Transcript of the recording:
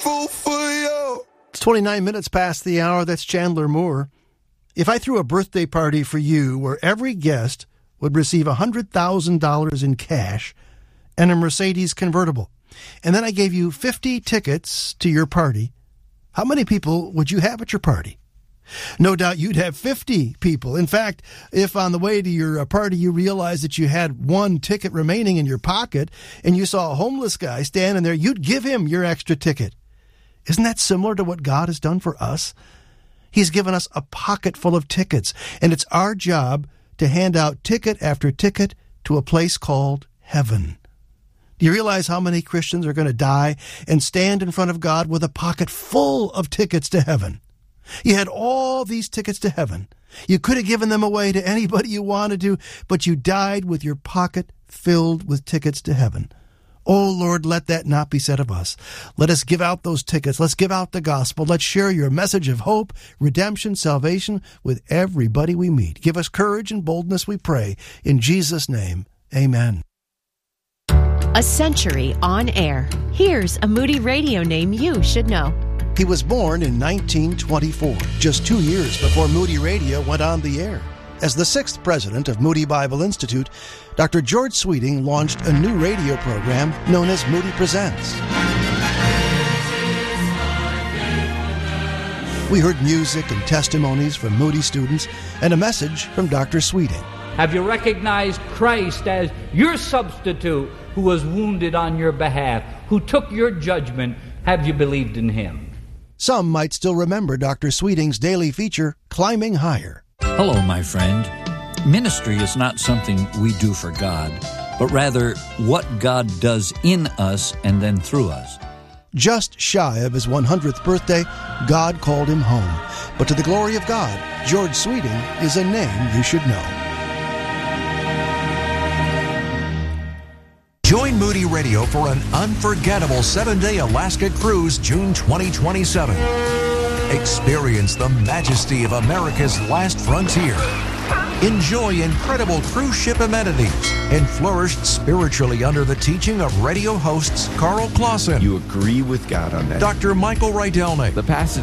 grateful for you. It's 29 minutes past the hour. That's Chandler Moore. If I threw a birthday party for you where every guest would receive $100,000 in cash and a Mercedes convertible, and then I gave you 50 tickets to your party, how many people would you have at your party? No doubt you'd have 50 people. In fact, if on the way to your party you realized that you had one ticket remaining in your pocket and you saw a homeless guy standing there, you'd give him your extra ticket. Isn't that similar to what God has done for us? He's given us a pocket full of tickets, and it's our job to hand out ticket after ticket to a place called heaven. Do you realize how many Christians are going to die and stand in front of God with a pocket full of tickets to heaven? You had all these tickets to heaven. You could have given them away to anybody you wanted to, but you died with your pocket filled with tickets to heaven. Oh, Lord, let that not be said of us. Let us give out those tickets. Let's give out the gospel. Let's share your message of hope, redemption, salvation with everybody we meet. Give us courage and boldness, we pray. In Jesus' name, amen. A century on air. Here's a Moody Radio name you should know. He was born in 1924, just 2 years before Moody Radio went on the air. As the 6th president of Moody Bible Institute, Dr. George Sweeting launched a new radio program known as Moody Presents. We heard music and testimonies from Moody students and a message from Dr. Sweeting. Have you recognized Christ as your substitute who was wounded on your behalf, who took your judgment? Have you believed in him? Some might still remember Dr. Sweeting's daily feature, Climbing Higher. Hello, my friend. Ministry is not something we do for God, but rather what God does in us and then through us. Just shy of his 100th birthday, God called him home. But to the glory of God, George Sweeting is a name you should know. Join Moody Radio for an unforgettable 7-day Alaska cruise June 2027. Experience the majesty of America's last frontier. Enjoy incredible cruise ship amenities and flourish spiritually under the teaching of radio hosts Carl Clausen. You agree with God on that. Dr. Michael Rydelnik. The passage